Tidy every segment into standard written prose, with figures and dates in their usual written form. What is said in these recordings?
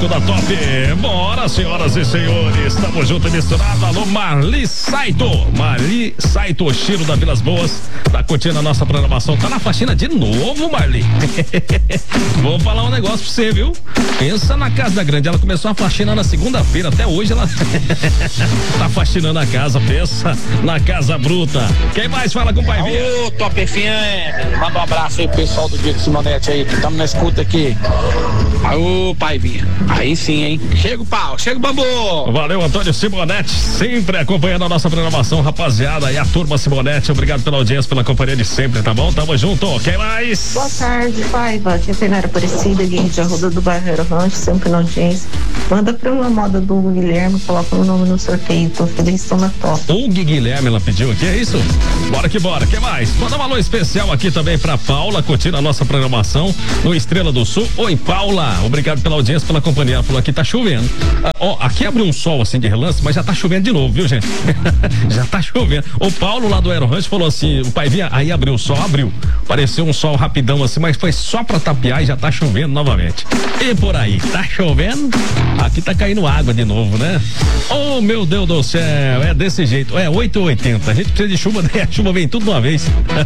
Churrasco da Top. Bora, senhoras e senhores. Tamo junto e misturado. Alô, Marli Saito. Marli Saito, o cheiro da Vilas Boas. Tá curtindo a nossa programação. Tá na faxina de novo, Marli. Vou falar um negócio pra você, viu? Pensa na Casa Grande. Ela começou a faxina na segunda-feira. Até hoje ela tá faxinando a casa. Pensa na Casa Bruta. Quem mais fala com o Pai Vinha? Ô, Top FM. Manda um abraço aí pro pessoal do Diego Simonete aí. Tamo na escuta aqui. Ô, Pai Vinha. Aí sim, hein? Chega o pau, chega o bambu. Valeu, Antônio Simonete, sempre acompanhando a nossa programação, rapaziada, e a turma Simonete, obrigado pela audiência, pela companhia de sempre, tá bom? Tamo junto, quem mais? Boa tarde, Paiva, aqui é Tainara Aparecida, Guilherme de Arruda do Bairro Rancho, sempre na audiência. Manda pra uma moda do Guilherme, coloca o nome no sorteio, tô feliz, tô na top. O Guilherme, ela pediu aqui, é isso? Bora que bora, quem mais? Manda um alô especial aqui também pra Paula, curtindo a nossa programação no Estrela do Sul. Oi, Paula, obrigado pela audiência, pela companhia. Ela falou aqui tá chovendo. Aqui abriu um sol assim de relance, mas já tá chovendo de novo, viu, gente? Já tá chovendo. O Paulo lá do Aero Ranch falou assim, o Pai Vinha, aí abriu o sol, abriu. Pareceu um sol rapidão assim, mas foi só pra tapear e já tá chovendo novamente. E por aí, tá chovendo? Aqui tá caindo água de novo, né? Oh, meu Deus do céu, é desse jeito. É 8h80, a gente precisa de chuva, né? A chuva vem tudo de uma vez.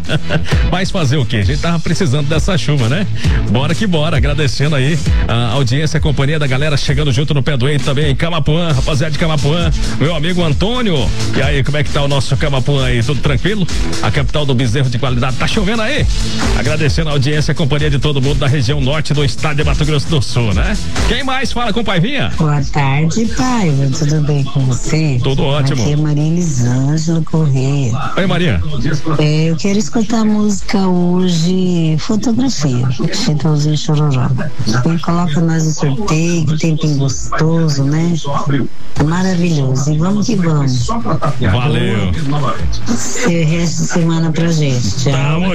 Mas fazer o quê? A gente tava precisando dessa chuva, né? Bora que bora, agradecendo aí a audiência, a companhia da galera chegando junto no pé do Eito também, em Camapuã, rapaziada de Camapuã, meu amigo Antônio. E aí, como é que tá o nosso Camapuã aí? Tudo tranquilo? A capital do bezerro de qualidade, tá chovendo aí? Agradecendo a audiência, a companhia de todo mundo da região norte do estado de Mato Grosso do Sul, né? Quem mais fala com o Pai Vinha? Boa tarde, Paiva, tudo bem com você? Tudo ótimo. Aqui é Maria Elisângela Correia. Oi, Maria. Eu quero escutar a música hoje, Fotografia, Chitãozinho Chororó. E coloca nós no sorteio, que tempinho gostoso, né? Maravilhoso. E vamos que vamos. Valeu. Resto de semana pra gente. Tchau. Tamo